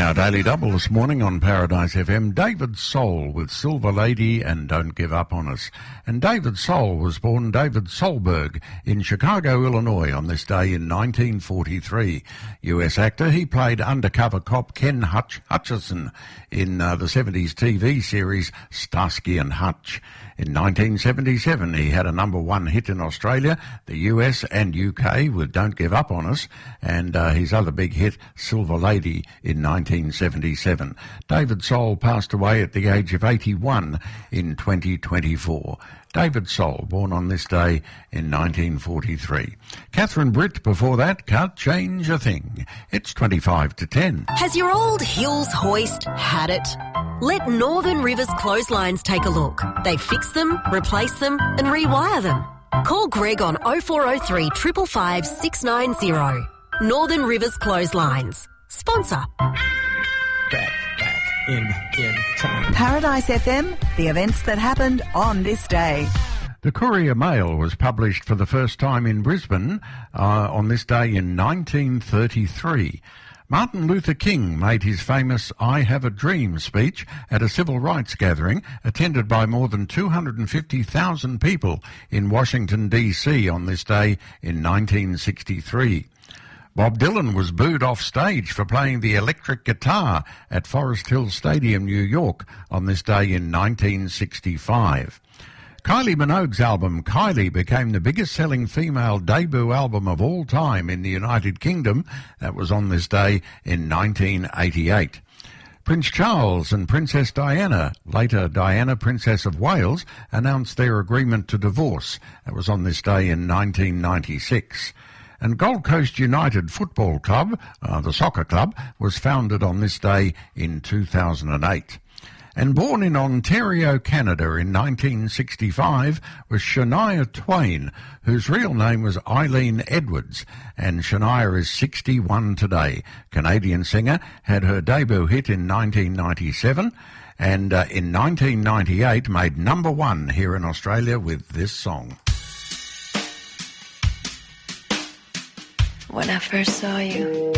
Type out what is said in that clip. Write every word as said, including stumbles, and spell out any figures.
our Daily Double this morning on Paradise F M, David Soul with Silver Lady and Don't Give Up on Us. And David Soul was born David Solberg in Chicago, Illinois on this day in nineteen forty-three. U S actor, he played undercover cop Ken Hutch Hutchison in uh, the seventies T V series Starsky and Hutch. In nineteen seventy-seven, he had a number one hit in Australia, the U S and U K with Don't Give Up on Us, and uh, his other big hit, Silver Lady, in nineteen seventy-seven. David Soul passed away at the age of eighty-one in twenty twenty-four. David Soul, born on this day in nineteen forty-three. Catherine Britt, before that, Can't Change a Thing. It's twenty-five to ten. Has your old Hills hoist had it? Let Northern Rivers Clotheslines take a look. They fix them, replace them and rewire them. Call Greg on oh four oh three, five five five, six nine zero. Northern Rivers Clotheslines. Sponsor. Back, back, in, in time. Paradise F M, the events that happened on this day. The Courier Mail was published for the first time in Brisbane uh, on this day in nineteen thirty-three. Martin Luther King made his famous I Have a Dream speech at a civil rights gathering attended by more than two hundred fifty thousand people in Washington, D C on this day in nineteen sixty-three. Bob Dylan was booed off stage for playing the electric guitar at Forest Hill Stadium, New York on this day in nineteen sixty-five. Kylie Minogue's album Kylie became the biggest-selling female debut album of all time in the United Kingdom. That was on this day in nineteen eighty-eight. Prince Charles and Princess Diana, later Diana, Princess of Wales, announced their agreement to divorce. That was on this day in nineteen ninety-six. And Gold Coast United Football Club, uh, the soccer club, was founded on this day in two thousand eight. And born in Ontario, Canada in nineteen sixty-five was Shania Twain, whose real name was Eileen Edwards, and Shania is sixty-one today. Canadian singer had her debut hit in nineteen ninety-seven, and uh, in nineteen ninety-eight made number one here in Australia with this song. When I first saw you,